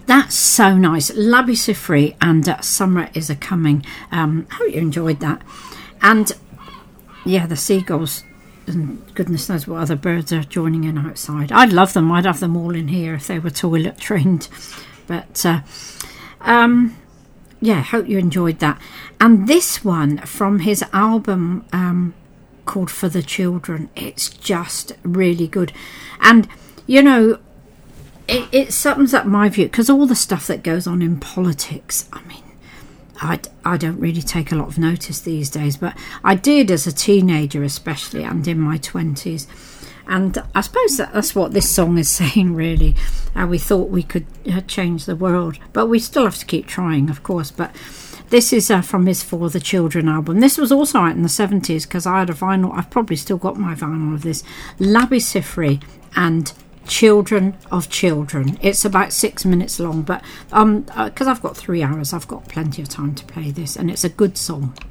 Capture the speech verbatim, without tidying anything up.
That's so nice. Labi Siffre and uh, Summer Is A Coming. Um, I hope you enjoyed that. And yeah, the seagulls, and goodness knows what other birds are joining in outside. I'd love them. I'd have them all in here if they were toilet trained. But uh, um, yeah, hope you enjoyed that. And this one from his album um, called For the Children. It's just really good. And, you know, it, it sums up my view, because all the stuff that goes on in politics, I mean, I, I don't really take a lot of notice these days, but I did as a teenager especially, and in my twenties. And I suppose that that's what this song is saying, really. How we thought we could uh, change the world, but we still have to keep trying, of course. But this is uh, from his For the Children album. This was also out in the seventies, because I had a vinyl. I've probably still got my vinyl of this. Labi Siffre and Children of Children. It's about six minutes long, but um, because uh, I've got three hours, I've got plenty of time to play this, and it's a good song.